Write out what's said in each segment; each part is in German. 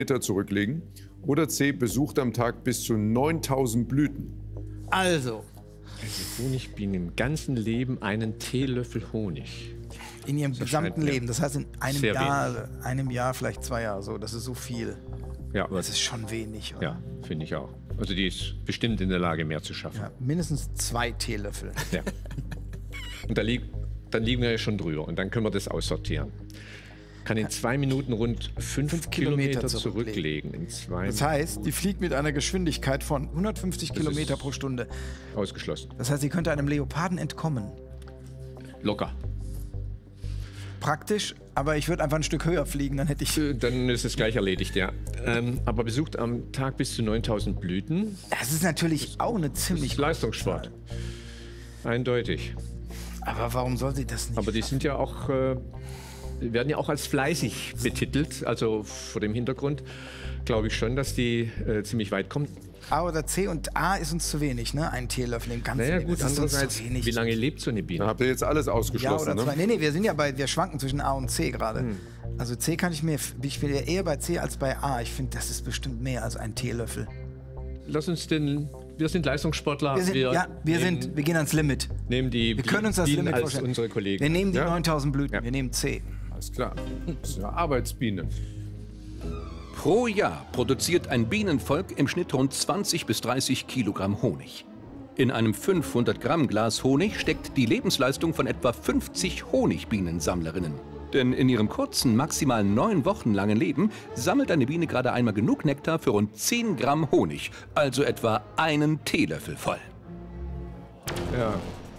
zurücklegen. Oder C, besucht am Tag bis zu 9000 Blüten. Also, Honigbienen im ganzen Leben einen Teelöffel Honig. in ihrem gesamten Leben. Das heißt, in Sehr einem Jahr, vielleicht 2 Jahre so. Das ist so viel. Ja, Das ist schon wenig, oder? ja, finde ich auch. Also die ist bestimmt in der Lage, mehr zu schaffen. Ja, mindestens 2 Teelöffel. Ja. Und dann liegen wir ja schon drüber und dann können wir das aussortieren. Kann in 2 Minuten rund 5 Kilometer zurücklegen. Das heißt, die fliegt mit einer Geschwindigkeit von 150 Kilometer pro Stunde. Ausgeschlossen. Das heißt, sie könnte einem Leoparden entkommen. Locker. Praktisch, aber ich würde einfach ein Stück höher fliegen, dann hätte ich... Dann ist es gleich erledigt, ja. Aber besucht am Tag bis zu 9000 Blüten. Das ist natürlich auch eine ziemlich... Leistungssport. Eindeutig. Aber warum soll sie das nicht? Aber die sind ja auch, werden ja auch als fleißig betitelt. Also vor dem Hintergrund glaube ich schon, dass die ziemlich weit kommen. A oder C und A ist uns zu wenig, ne? Ein Teelöffel im ganzen Naja Leben. gut, Das ist uns andererseits, zu wenig. wie lange lebt so eine Biene? Dann habt ihr jetzt alles Ja ausgeschlossen, oder 2. ne? Nee, wir schwanken zwischen A und C gerade. Also C ich bin ja eher bei C als bei A. Ich finde, das ist bestimmt mehr als ein Teelöffel. Lass uns wir sind Leistungssportler. Wir gehen ans Limit. Nehmen die Wir können uns das Bienen Limit als vorstellen. unsere Kollegen. Wir nehmen die Ja? 9000 Blüten, Ja. wir nehmen C. Alles klar. Das ist ja Arbeitsbiene. Pro Jahr produziert ein Bienenvolk im Schnitt rund 20 bis 30 Kilogramm Honig. In einem 500 Gramm Glas Honig steckt die Lebensleistung von etwa 50 Honigbienensammlerinnen. Denn in ihrem kurzen, maximal 9 Wochen langen Leben sammelt eine Biene gerade einmal genug Nektar für rund 10 Gramm Honig, also etwa einen Teelöffel voll. Ja.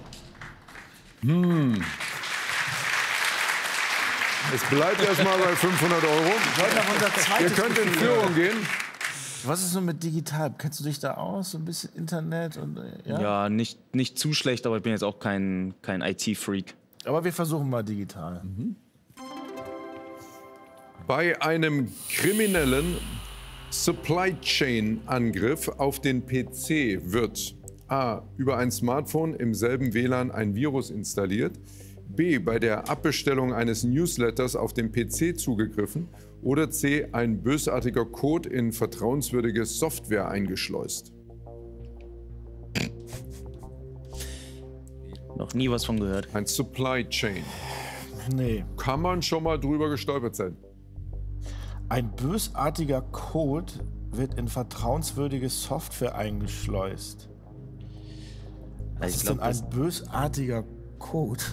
Es bleibt erstmal bei 500 Euro. Wollen auf unser Ihr zweites könnt in Gefühl. Führung gehen. Was ist so mit digital? Kennst du dich da aus? So ein bisschen Internet und Ja, nicht zu schlecht, aber ich bin jetzt auch kein IT-Freak. Aber wir versuchen mal digital. Bei einem kriminellen Supply Chain Angriff auf den PC wird A. über ein Smartphone im selben WLAN ein Virus installiert, B. bei der Abbestellung eines Newsletters auf dem PC zugegriffen oder C. ein bösartiger Code in vertrauenswürdige Software eingeschleust. Noch nie was von gehört. Ein Supply Chain. Nee. Kann man schon mal drüber gestolpert sein? Ein bösartiger Code wird in vertrauenswürdige Software eingeschleust. Was Ich ist glaub, denn ein bösartiger Code?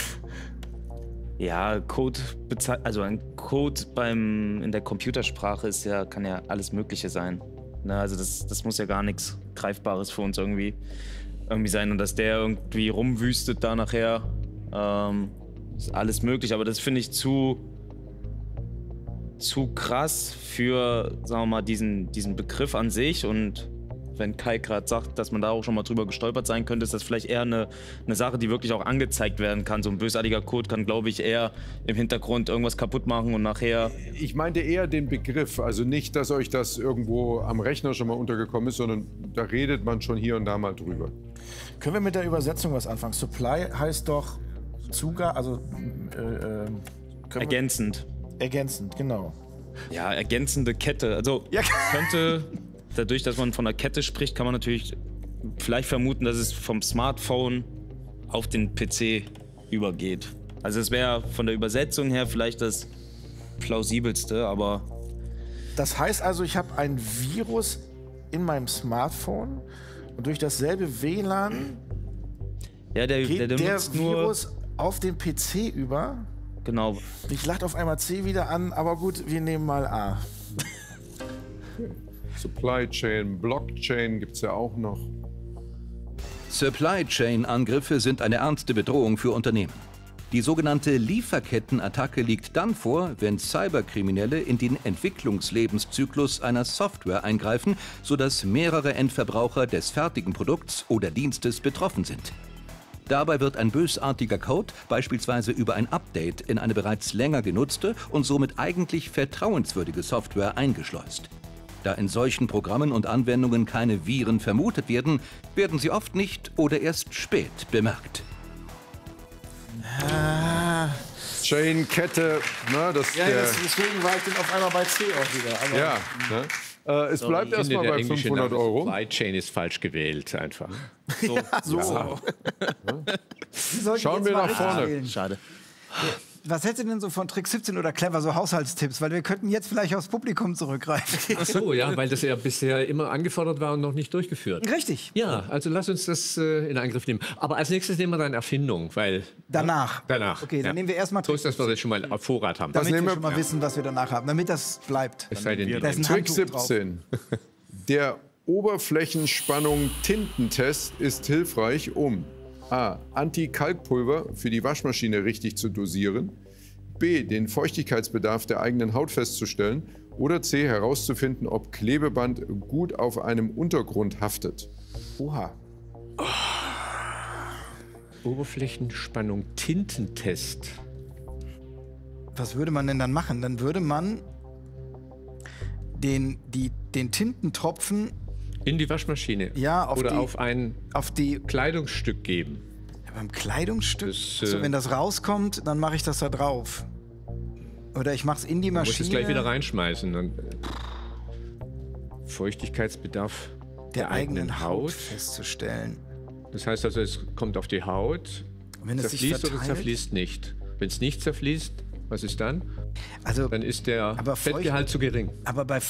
Ja, also ein Code in der Computersprache kann ja alles Mögliche sein. Ne, also das muss ja gar nichts Greifbares für uns irgendwie sein. Und dass der irgendwie rumwüstet da nachher, ist alles möglich. Aber das finde ich zu krass für, sagen wir mal, diesen Begriff an sich. Und wenn Kai gerade sagt, dass man da auch schon mal drüber gestolpert sein könnte, ist das vielleicht eher eine Sache, die wirklich auch angezeigt werden kann. So ein bösartiger Code kann, glaube ich, eher im Hintergrund irgendwas kaputt machen und nachher... Ich meinte eher den Begriff, also nicht, dass euch das irgendwo am Rechner schon mal untergekommen ist, sondern da redet man schon hier und da mal drüber. Können wir mit der Übersetzung was anfangen? Supply heißt doch Zugabe, also Ergänzend. ergänzend, genau. Ja, ergänzende Kette. Also könnte, dadurch, dass man von einer Kette spricht, kann man natürlich vielleicht vermuten, dass es vom Smartphone auf den PC übergeht. Also es wäre von der Übersetzung her vielleicht das plausibelste, aber... Das heißt also, ich habe ein Virus in meinem Smartphone und durch dasselbe WLAN Ja, der geht der nutzt nur... Virus auf den PC über. Genau. Ich lache auf einmal C wieder an, aber gut, wir nehmen mal A. Supply Chain, Blockchain gibt es ja auch noch. Supply Chain Angriffe sind eine ernste Bedrohung für Unternehmen. Die sogenannte Lieferkettenattacke liegt dann vor, wenn Cyberkriminelle in den Entwicklungslebenszyklus einer Software eingreifen, sodass mehrere Endverbraucher des fertigen Produkts oder Dienstes betroffen sind. Dabei wird ein bösartiger Code beispielsweise über ein Update in eine bereits länger genutzte und somit eigentlich vertrauenswürdige Software eingeschleust. Da in solchen Programmen und Anwendungen keine Viren vermutet werden, werden sie oft nicht oder erst spät bemerkt. Chain, Kette, ne, das Ja, der, deswegen war ich dann auf einmal bei C auch wieder. Aber ja, ne? Es bleibt erstmal bei 500 Euro. Supply Chain ist falsch gewählt, einfach. Schauen wir nach vorne. Schade. Was hättest du denn so von Trick 17 oder Clever, so Haushaltstipps? Weil wir könnten jetzt vielleicht aufs Publikum zurückgreifen. Ach so, ja, weil das ja bisher immer angefordert war und noch nicht durchgeführt. Richtig. Ja, also lass uns das in Angriff nehmen. Aber als nächstes nehmen wir dann Erfindung, weil... Danach. Danach. Okay, dann nehmen wir erstmal So ist, dass wir das schon mal auf Vorrat haben. damit nehmen wir wir- schon mal wissen, was wir danach haben, damit das bleibt. Es sei denn, die Da ist ein Trick Handtuch drauf. 17. Der Oberflächenspannung Tintentest ist hilfreich, um A. Anti-Kalkpulver für die Waschmaschine richtig zu dosieren, B. Den Feuchtigkeitsbedarf der eigenen Haut festzustellen oder C. Herauszufinden, ob Klebeband gut auf einem Untergrund haftet. Oha. Oberflächenspannung Tintentest. Was würde man denn dann machen? Dann würde man den Tintentropfen In die Waschmaschine. Ja, auf oder die- auf ein auf die Kleidungsstück geben. beim Kleidungsstück. Das, So, wenn das rauskommt, dann mache ich das da drauf. Oder ich mache es in die Du musst Maschine. es gleich wieder reinschmeißen. Und, Feuchtigkeitsbedarf der eigenen Haut festzustellen. Das heißt also, es kommt auf die Haut, Wenn es sich zerfließt oder verteilt? zerfließt nicht. Wenn es nicht zerfließt, was ist dann? Also, Dann ist der Aber Fettgehalt zu gering. aber bei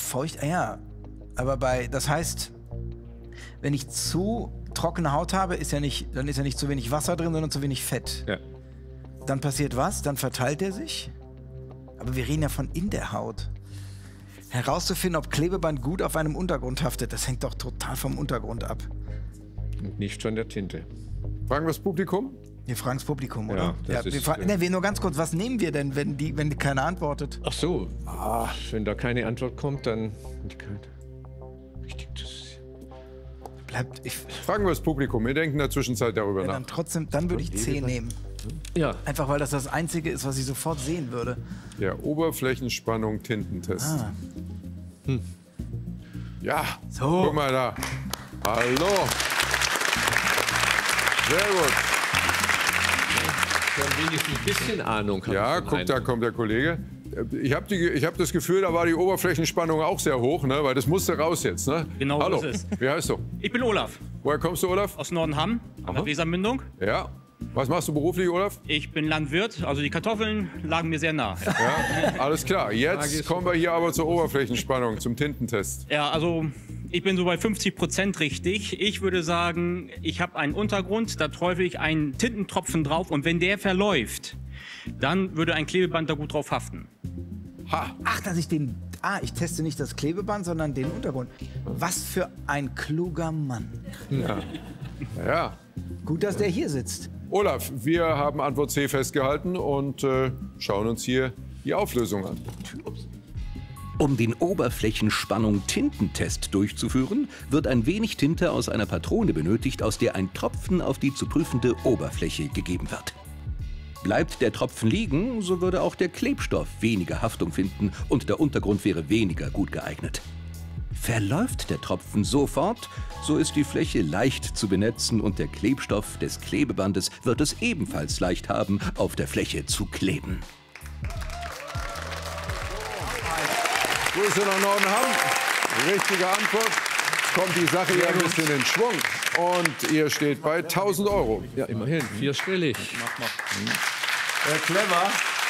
das heißt, wenn ich zu trockene Haut habe, dann ist ja nicht zu wenig Wasser drin, sondern zu wenig Fett. Ja. Dann passiert was? Dann verteilt er sich. Aber wir reden ja von in der Haut. Herauszufinden, ob Klebeband gut auf einem Untergrund haftet, das hängt doch total vom Untergrund ab. Und nicht von der Tinte. Fragen wir das Publikum? Wir fragen das Publikum, Ja, oder? das wir ist, fragen, wir nur ganz kurz, was nehmen wir denn, wenn keiner antwortet? Ach so. Wenn da keine Antwort kommt, dann... Richtig, Fragen wir das Publikum. Wir denken in der Zwischenzeit darüber Ja, nach. dann trotzdem, dann würde ich C nehmen. Ja, Einfach weil das Einzige ist, was ich sofort sehen würde. Der Oberflächenspannung Tintentest. Ah. Ja, So. guck mal da. Hallo. Sehr gut. dann wenigstens ein bisschen Ahnung. habe Ja, ich von guck, da einem. kommt der Kollege. Ich hab das Gefühl, da war die Oberflächenspannung auch sehr hoch, ne? Weil das musste raus jetzt. Ne? Genau so Hallo, ist es. wie heißt du? Ich bin Olaf Woher kommst du, Olaf? aus Nordenham an der Wesermündung. Ja. Was machst du beruflich, Olaf? Ich bin Landwirt, also die Kartoffeln lagen mir sehr nah. Ja, alles klar. Jetzt kommen wir hier aber zur Oberflächenspannung, zum Tintentest. Ja, also ich bin so bei 50% richtig. Ich würde sagen, ich habe einen Untergrund, da träufel ich einen Tintentropfen drauf und wenn der verläuft, dann würde ein Klebeband da gut drauf haften. Ach, dass ich den. Ich teste nicht das Klebeband, sondern den Untergrund. Was für ein kluger Mann. Ja. Gut, dass der hier sitzt. Olaf, wir haben Antwort C festgehalten und schauen uns hier die Auflösung an. Um den Oberflächenspannung-Tintentest durchzuführen, wird ein wenig Tinte aus einer Patrone benötigt, aus der ein Tropfen auf die zu prüfende Oberfläche gegeben wird. Bleibt der Tropfen liegen, so würde auch der Klebstoff weniger Haftung finden und der Untergrund wäre weniger gut geeignet. Verläuft der Tropfen sofort, so ist die Fläche leicht zu benetzen und der Klebstoff des Klebebandes wird es ebenfalls leicht haben, auf der Fläche zu kleben. Grüße nach Nordenham. Richtige Antwort. Kommt die Sache hier ein bisschen in Schwung. Und ihr steht bei 1000 Euro. Ja, immerhin, vierstellig. Clever.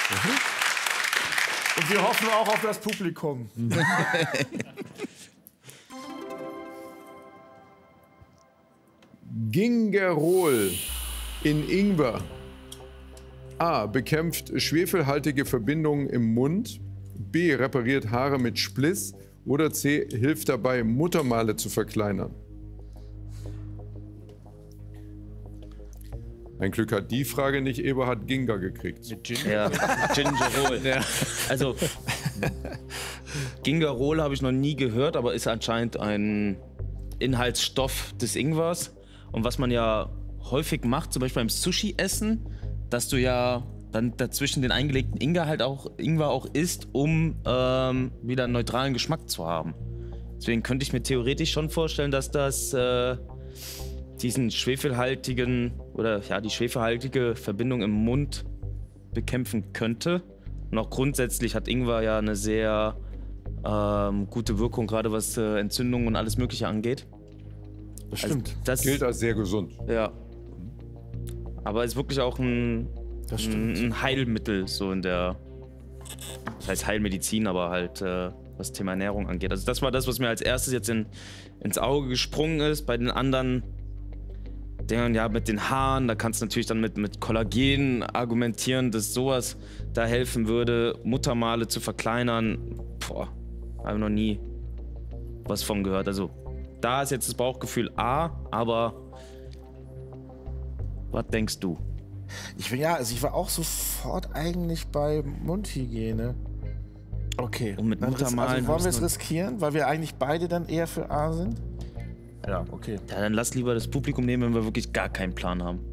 Und wir hoffen auch auf das Publikum. Gingerol in Ingwer. A. Bekämpft schwefelhaltige Verbindungen im Mund. B. Repariert Haare mit Spliss. Oder C. Hilft dabei, Muttermale zu verkleinern. Ein Glück hat die Frage nicht Eberhard Ginger gekriegt. Ja, Gingerol. Also, Gingerol habe ich noch nie gehört, aber ist anscheinend ein Inhaltsstoff des Ingwers. Und was man ja häufig macht, zum Beispiel beim Sushi-Essen, dass du ja dann dazwischen den eingelegten Ingwer auch isst, um wieder einen neutralen Geschmack zu haben. Deswegen könnte ich mir theoretisch schon vorstellen, dass das diesen schwefelhaltigen oder ja die schwefelhaltige Verbindung im Mund bekämpfen könnte. Und auch grundsätzlich hat Ingwer ja eine sehr gute Wirkung, gerade was Entzündungen und alles Mögliche angeht. Das stimmt. Also das Gilt als sehr gesund. Ja. Aber ist wirklich auch ein Heilmittel, so in der, das heißt Heilmedizin, aber halt was Thema Ernährung angeht. Also das war das, was mir als erstes jetzt ins Auge gesprungen ist. Bei den anderen Dingern, ja, mit den Haaren, da kannst du natürlich dann mit Kollagen argumentieren, dass sowas da helfen würde, Muttermale zu verkleinern. Boah, habe noch nie was von gehört. Also da ist jetzt das Bauchgefühl A, aber was denkst du? Ich war auch sofort eigentlich bei Mundhygiene. Okay. Und mit dann Muttermalen wollen wir es riskieren, weil wir eigentlich beide dann eher für A sind? Ja, okay. Ja, dann lass lieber das Publikum nehmen, wenn wir wirklich gar keinen Plan haben.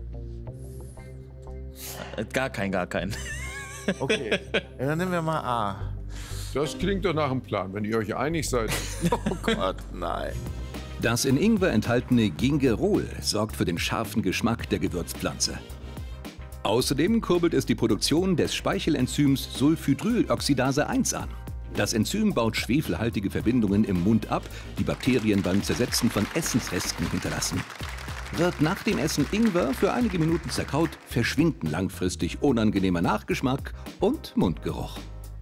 Gar keinen. Okay. Ja, dann nehmen wir mal A. Das klingt doch nach einem Plan, wenn ihr euch einig seid. Oh Gott, nein. Das in Ingwer enthaltene Gingerol sorgt für den scharfen Geschmack der Gewürzpflanze. Außerdem kurbelt es die Produktion des Speichelenzyms Sulfhydryloxidase 1 an. Das Enzym baut schwefelhaltige Verbindungen im Mund ab, die Bakterien beim Zersetzen von Essensresten hinterlassen. Wird nach dem Essen Ingwer für einige Minuten zerkaut, verschwinden langfristig unangenehmer Nachgeschmack und Mundgeruch.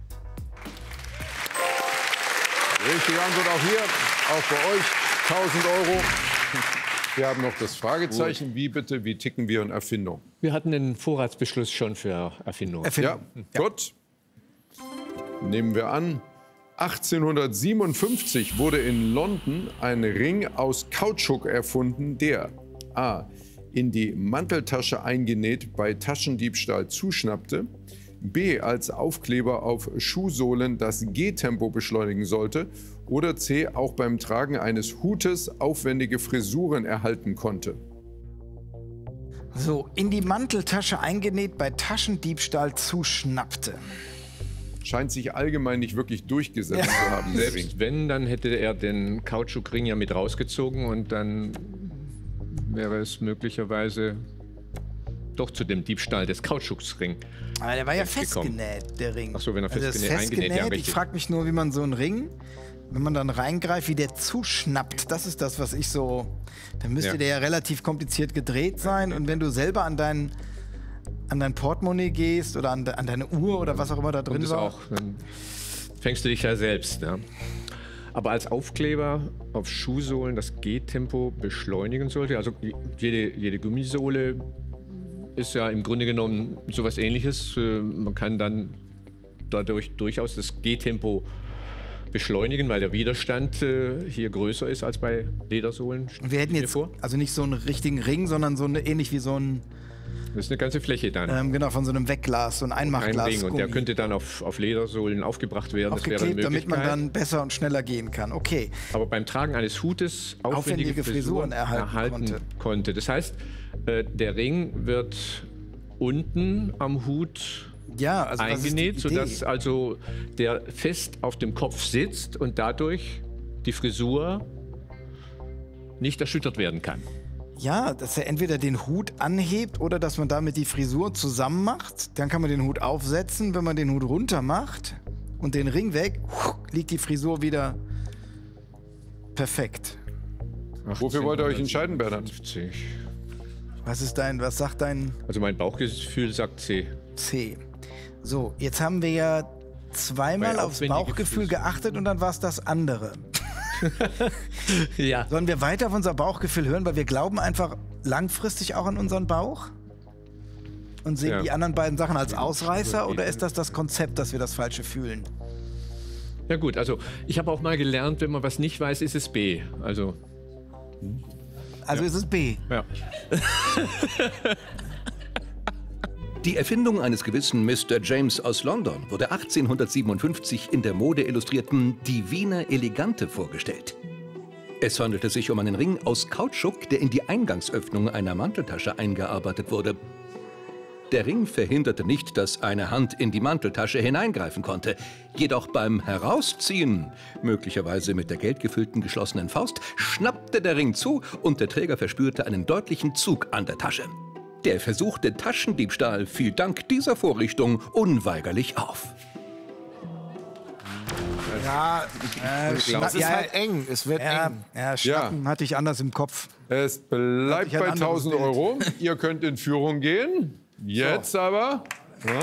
Richtige Antwort auch hier, auch bei euch 1000 Euro. Wir haben noch das Fragezeichen. Wie bitte, wie ticken wir in Erfindung? Wir hatten einen Vorratsbeschluss schon für Erfindung. Ja, gut. Nehmen wir an. 1857 wurde in London ein Ring aus Kautschuk erfunden, der a. in die Manteltasche eingenäht bei Taschendiebstahl zuschnappte, b. als Aufkleber auf Schuhsohlen das Gehtempo beschleunigen sollte oder c. auch beim Tragen eines Hutes aufwendige Frisuren erhalten konnte. So, in die Manteltasche eingenäht bei Taschendiebstahl zuschnappte. Scheint sich allgemein nicht wirklich durchgesetzt zu haben. Selbst wenn, dann hätte er den Kautschukring ja mit rausgezogen und dann wäre es möglicherweise doch zu dem Diebstahl des Kautschuksring. Aber der war ja gekommen. festgenäht, der Ring. Ach so, wenn er Also das ist eingenäht, ja, Ich richtig. frage mich nur, wie man so einen Ring, wenn man dann reingreift, wie der zuschnappt. Das ist das, was ich so... Dann müsste Ja. der ja relativ kompliziert gedreht sein. Und wenn du selber an dein Portemonnaie gehst oder an deine Uhr oder was auch immer da drin Und das war. auch, dann fängst du dich ja selbst. Ja. Aber als Aufkleber auf Schuhsohlen das Gehtempo beschleunigen sollte, also jede Gummisohle ist ja im Grunde genommen sowas Ähnliches. Man kann dann dadurch durchaus das Gehtempo beschleunigen, weil der Widerstand hier größer ist als bei Ledersohlen. Und wir hätten jetzt also nicht so einen richtigen Ring, sondern so eine, ähnlich wie so ein, Das ist eine ganze Fläche dann. genau, von so einem Wegglas, so ein Ein Einmachglas. Ring. Und der könnte dann auf Ledersohlen aufgebracht werden. Das wäre eine aufgeklebt, damit man Möglichkeit. dann besser und schneller gehen kann. Okay. Aber beim Tragen eines Hutes aufwendige Frisuren erhalten konnte. Das heißt, der Ring wird unten am Hut Ja, also was ist die eingenäht, Idee? sodass also der fest auf dem Kopf sitzt und dadurch die Frisur nicht erschüttert werden kann. Ja, dass er entweder den Hut anhebt oder dass man damit die Frisur zusammen macht. Dann kann man den Hut aufsetzen. Wenn man den Hut runter macht und den Ring weg, liegt die Frisur wieder perfekt. Wofür wollt ihr euch entscheiden, Bernhard? 1850. Was sagt dein Also mein Bauchgefühl sagt C. C? So, jetzt haben wir ja zweimal Bei aufs aufwendige Bauchgefühl Frisuren. geachtet und dann war es das andere. Ja. Sollen wir weiter auf unser Bauchgefühl hören, weil wir glauben einfach langfristig auch an unseren Bauch? Und sehen Ja. die anderen beiden Sachen als Ausreißer oder ist das Konzept, dass wir das Falsche fühlen? Ja gut, also ich habe auch mal gelernt, wenn man was nicht weiß, ist es B. Also, Also ist es B. ja. Die Erfindung eines gewissen Mr. James aus London wurde 1857 in der modeillustrierten Die Wiener Elegante vorgestellt. Es handelte sich um einen Ring aus Kautschuk, der in die Eingangsöffnung einer Manteltasche eingearbeitet wurde. Der Ring verhinderte nicht, dass eine Hand in die Manteltasche hineingreifen konnte. Jedoch beim Herausziehen, möglicherweise mit der geldgefüllten geschlossenen Faust, schnappte der Ring zu und der Träger verspürte einen deutlichen Zug an der Tasche. Der versuchte Taschendiebstahl fiel dank dieser Vorrichtung unweigerlich auf. Ja, es ist halt eng. Es wird eng. Ja, Schnappen hatte ich anders im Kopf. Es bleibt ich ein bei anderes 1000 Bild. Euro. Ihr könnt in Führung gehen. Jetzt aber. Ja.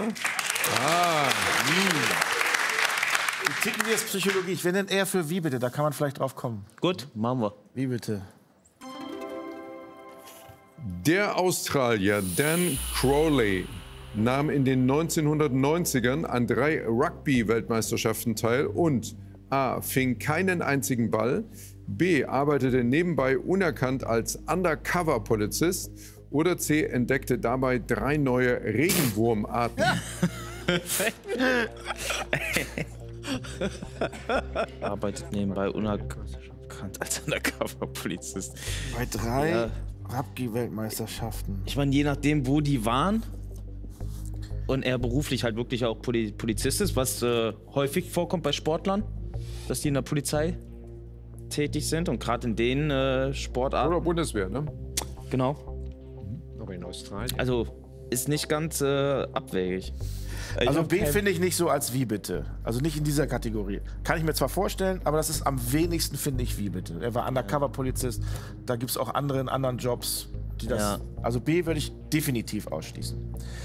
Wie ticken wir jetzt Psychologie? Ich nenne eher für wie bitte, da kann man vielleicht drauf kommen. Gut, machen wir. Wie bitte? Der Australier Dan Crowley nahm in den 1990ern an 3 Rugby-Weltmeisterschaften teil und A. fing keinen einzigen Ball, B. arbeitete nebenbei unerkannt als Undercover-Polizist oder C. entdeckte dabei 3 neue Regenwurmarten. Arbeitet nebenbei unerkannt als Undercover-Polizist. Bei 3 Ja. Rugby-Weltmeisterschaften. Ich meine, je nachdem, wo die waren und er beruflich halt wirklich auch Polizist ist, was häufig vorkommt bei Sportlern, dass die in der Polizei tätig sind und gerade in den Sportarten. Oder Bundeswehr, ne? Genau. Aber in Australien. Also ist nicht ganz abwegig. Also B finde ich nicht so als wie bitte. Also nicht in dieser Kategorie. Kann ich mir zwar vorstellen, aber das ist am wenigsten, finde ich, wie bitte. Er war Undercover-Polizist. Da gibt es auch andere in anderen Jobs, die das. Ja. Also B würde ich definitiv ausschließen.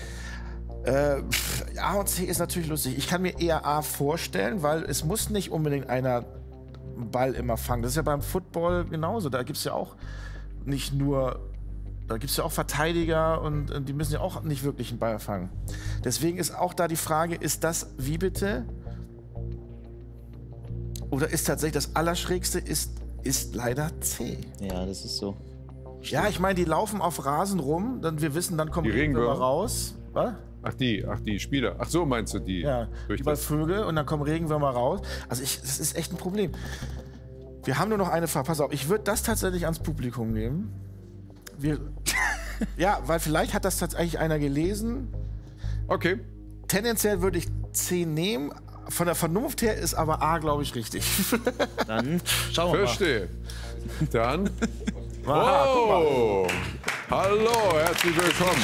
A und C ist natürlich lustig. Ich kann mir eher A vorstellen, weil es muss nicht unbedingt einer einen Ball immer fangen. Das ist ja beim Football genauso. Da gibt es ja auch nicht nur. Da gibt es ja auch Verteidiger und die müssen ja auch nicht wirklich einen Ball fangen. Deswegen ist auch da die Frage, ist das wie bitte? Oder ist tatsächlich das Allerschrägste ist leider C. Ja, das ist so. Ja, ich meine, die laufen auf Rasen rum, dann wir wissen, dann kommen Die Regenwürmer Regenwürmer? raus. Was? Ach, die Spieler. Ach so, meinst du die? Ja, Durch wie bei das. Vögel und dann kommen Regenwürmer raus. Also das ist echt ein Problem. Wir haben nur noch eine Frage. Pass auf, ich würde das tatsächlich ans Publikum nehmen. Ja, weil vielleicht hat das tatsächlich einer gelesen. Okay. Tendenziell würde ich C nehmen. Von der Vernunft her ist aber A, glaube ich, richtig. Dann schauen wir mal. Verstehe. Dann. Aha, guck mal. Oh! Hallo, herzlich willkommen.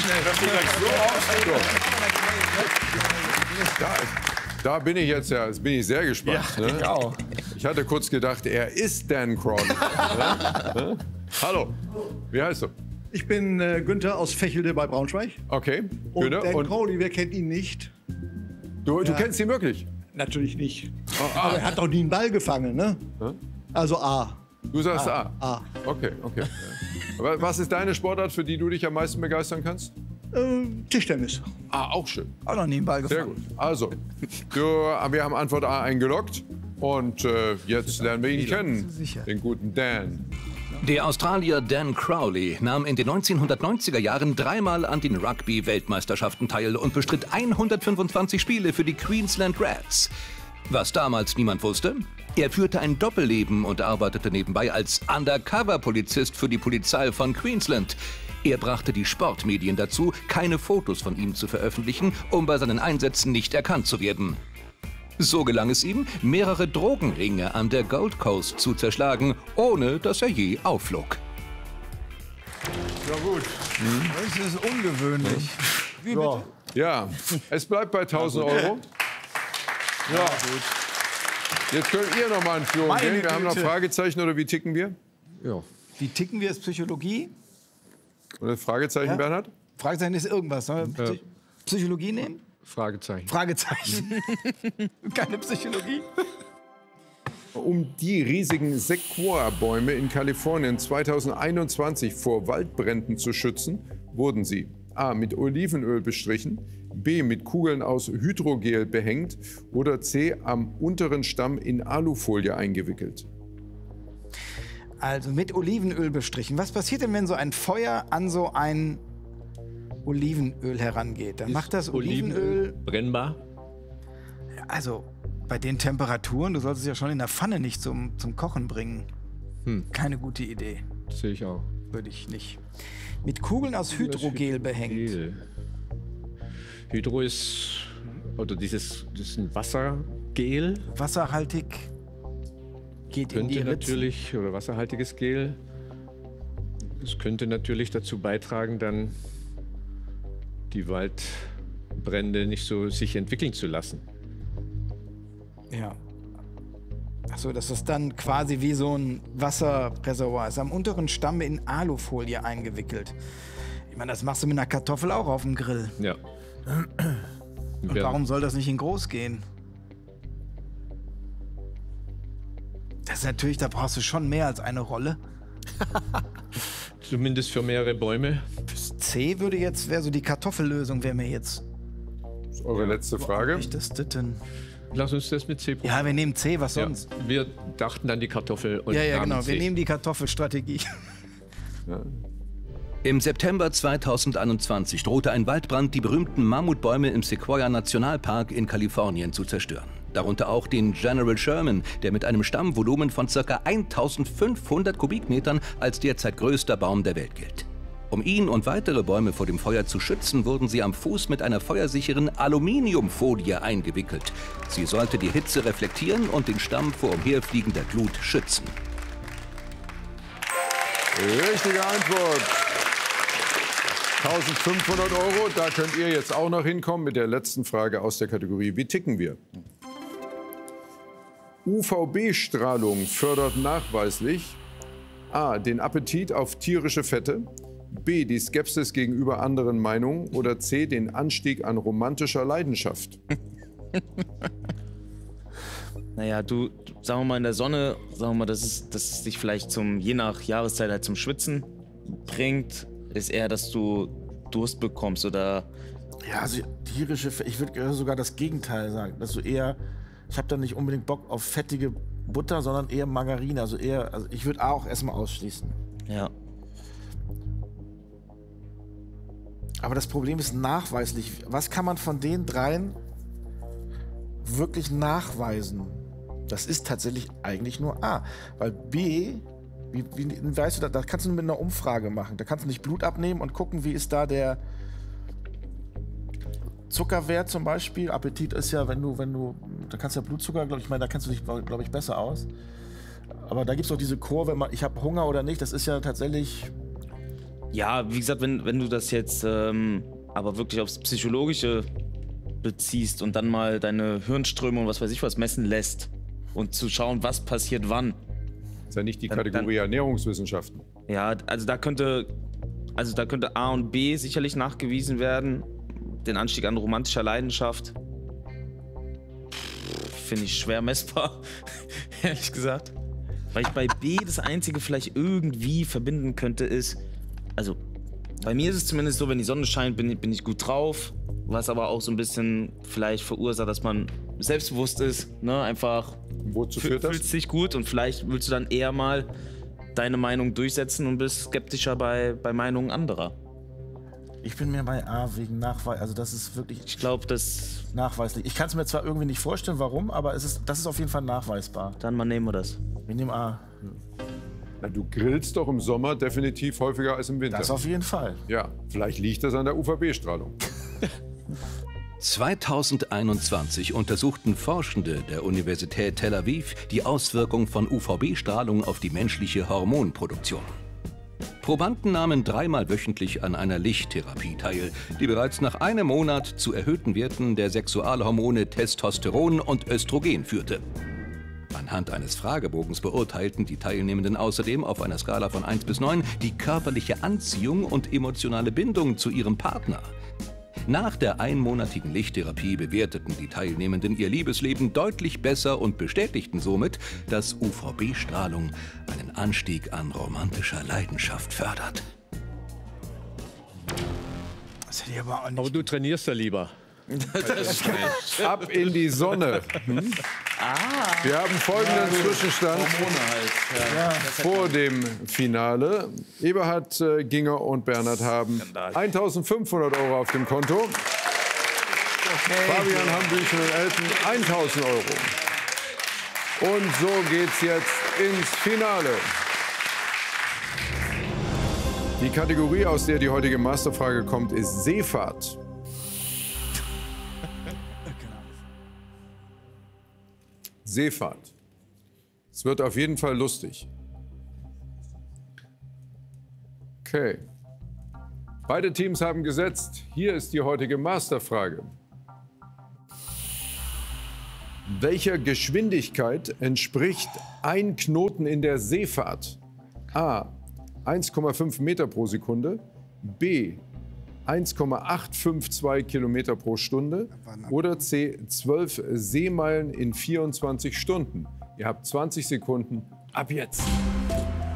Da bin ich jetzt bin ich sehr gespannt. Ja, ne? ich auch. Ich hatte kurz gedacht, er ist Dan Crowley. Ne? Hallo, wie heißt du? Ich bin Günther aus Vechelde bei Braunschweig. Okay, Und Günther. Dan Und Crowley, wer kennt ihn nicht? du kennst ihn wirklich? Natürlich nicht. Aber er hat doch nie einen Ball gefangen, ne? Also A. Du sagst A. A. Okay. Aber was ist deine Sportart, für die du dich am meisten begeistern kannst? Tischtennis. Ah, auch schön. Auch noch nie einen Ball Sehr gefangen. gut. Also, wir haben Antwort A eingeloggt und jetzt lernen wir ihn kennen, sicher. den guten Dan. Der Australier Dan Crowley nahm in den 1990er Jahren 3-mal an den Rugby-Weltmeisterschaften teil und bestritt 125 Spiele für die Queensland Reds. Was damals niemand wusste? Er führte ein Doppelleben und arbeitete nebenbei als Undercover-Polizist für die Polizei von Queensland. Er brachte die Sportmedien dazu, keine Fotos von ihm zu veröffentlichen, um bei seinen Einsätzen nicht erkannt zu werden. So gelang es ihm, mehrere Drogenringe an der Gold Coast zu zerschlagen, ohne dass er je aufflog. Ja gut. Das ist ungewöhnlich. Wie bitte? Ja, es bleibt bei 1000 Euro. Ja, gut. Jetzt könnt ihr noch mal in Führung Meine gehen. Wir haben noch Güte. Fragezeichen oder wie ticken wir? Ja. Wie ticken wir es Psychologie? Oder Fragezeichen, Ja? Bernhard? Fragezeichen ist irgendwas. Sollen wir Psychologie nehmen? Fragezeichen. Fragezeichen. Keine Psychologie. Um die riesigen Sequoia-Bäume in Kalifornien 2021 vor Waldbränden zu schützen, wurden sie A. mit Olivenöl bestrichen, B. mit Kugeln aus Hydrogel behängt oder C. am unteren Stamm in Alufolie eingewickelt. Also mit Olivenöl bestrichen. Was passiert denn, wenn so ein Feuer an so ein Olivenöl herangeht? Dann macht das Olivenöl, brennbar? also bei den Temperaturen, du solltest es ja schon in der Pfanne nicht zum Kochen bringen. Keine gute Idee, Das sehe ich auch. würde ich nicht. Mit Kugeln aus Hydrogel behängt. Hydrogel. Hydro ist, oder das ist ein Wassergel. Wasserhaltig. Geht in die Könnte Ritze. natürlich, oder wasserhaltiges Gel. Das könnte natürlich dazu beitragen, dann die Waldbrände nicht so sich entwickeln zu lassen. Ja. Achso, dass das dann quasi wie so ein Wasserreservoir ist. Am unteren Stamm in Alufolie eingewickelt. Ich meine, das machst du mit einer Kartoffel auch auf dem Grill. Ja. Und warum soll das nicht in groß gehen? Das ist natürlich, da brauchst du schon mehr als eine Rolle. Zumindest für mehrere Bäume. C wäre so die Kartoffellösung, wäre mir jetzt. Das ist eure letzte Frage. Nicht das denn? Lass uns das mit C probieren. Ja, wir nehmen C, was sonst? Ja, wir dachten an die Kartoffel und Ja, nahmen genau. C. Wir nehmen die Kartoffelstrategie. Ja. Im September 2021 drohte ein Waldbrand, die berühmten Mammutbäume im Sequoia-Nationalpark in Kalifornien zu zerstören. Darunter auch den General Sherman, der mit einem Stammvolumen von ca. 1500 Kubikmetern als derzeit größter Baum der Welt gilt. Um ihn und weitere Bäume vor dem Feuer zu schützen, wurden sie am Fuß mit einer feuersicheren Aluminiumfolie eingewickelt. Sie sollte die Hitze reflektieren und den Stamm vor umherfliegender Glut schützen. Richtige Antwort. 1500 €. Da könnt ihr jetzt auch noch hinkommen mit der letzten Frage aus der Kategorie Wie ticken wir? UVB-Strahlung fördert nachweislich A. den Appetit auf tierische Fette, B. die Skepsis gegenüber anderen Meinungen oder C. den Anstieg an romantischer Leidenschaft. Naja, sagen wir mal in der Sonne, sagen wir mal, dass es dich vielleicht je nach Jahreszeit halt zum Schwitzen bringt, ist eher, dass du Durst bekommst oder... Ja, also tierische, ich würde sogar das Gegenteil sagen, dass du eher, ich habe da nicht unbedingt Bock auf fettige Butter, sondern eher Margarine, also ich würde A auch erstmal ausschließen. Ja. Aber das Problem ist nachweislich. Was kann man von den dreien wirklich nachweisen? Das ist tatsächlich eigentlich nur A. Weil B, wie weißt du, da kannst du mit einer Umfrage machen. Da kannst du nicht Blut abnehmen und gucken, wie ist da der Zuckerwert zum Beispiel. Appetit ist ja, wenn du, da kannst du ja Blutzucker, glaube ich, da kennst du dich, glaube ich, besser aus. Aber da gibt es auch diese Kurve, ich habe Hunger oder nicht, das ist ja tatsächlich... Ja, wie gesagt, wenn du das jetzt aber wirklich aufs Psychologische beziehst und dann mal deine Hirnströme und was weiß ich was messen lässt und zu schauen, was passiert wann. Das ist ja nicht die Kategorie Ernährungswissenschaften. Ja, also da könnte A und B sicherlich nachgewiesen werden. Den Anstieg an romantischer Leidenschaft finde ich schwer messbar, ehrlich gesagt. Weil ich bei B das Einzige vielleicht irgendwie verbinden könnte ist, also bei mir ist es zumindest so, wenn die Sonne scheint, bin ich gut drauf, was aber auch so ein bisschen vielleicht verursacht, dass man selbstbewusst ist, ne, einfach Wozu führt das? fühlst dich gut und vielleicht willst du dann eher mal deine Meinung durchsetzen und bist skeptischer bei Meinungen anderer. Ich bin mir bei A wegen Nachweis, also das ist wirklich... Ich glaube, das... Nachweislich. Ich kann es mir zwar irgendwie nicht vorstellen, warum, aber das ist auf jeden Fall nachweisbar. Dann mal nehmen wir das. Wir nehmen A. Na, du grillst doch im Sommer definitiv häufiger als im Winter. Das auf jeden Fall. Ja, vielleicht liegt das an der UVB-Strahlung. 2021 untersuchten Forschende der Universität Tel Aviv die Auswirkung von UVB-Strahlung auf die menschliche Hormonproduktion. Probanden nahmen 3-mal wöchentlich an einer Lichttherapie teil, die bereits nach einem Monat zu erhöhten Werten der Sexualhormone Testosteron und Östrogen führte. Anhand eines Fragebogens beurteilten die Teilnehmenden außerdem auf einer Skala von 1 bis 9 die körperliche Anziehung und emotionale Bindung zu ihrem Partner. Nach der einmonatigen Lichttherapie bewerteten die Teilnehmenden ihr Liebesleben deutlich besser und bestätigten somit, dass UVB-Strahlung einen Anstieg an romantischer Leidenschaft fördert. Das hätte ich aber auch nicht. Aber du trainierst ja lieber. Ab in die Sonne. Wir haben folgenden Zwischenstand vor dem Finale. Eberhard Ginger und Bernhard haben 1.500 € auf dem Konto. Fabian Hambüchen und Elton 1.000 €. Und so geht's jetzt ins Finale. Die Kategorie, aus der die heutige Masterfrage kommt, ist Seefahrt. Seefahrt. Es wird auf jeden Fall lustig. Okay. Beide Teams haben gesetzt. Hier ist die heutige Masterfrage. Welcher Geschwindigkeit entspricht ein Knoten in der Seefahrt? A. 1,5 Meter pro Sekunde. B. 1,852 Kilometer pro Stunde. Oder C. 12 Seemeilen in 24 Stunden. Ihr habt 20 Sekunden ab jetzt.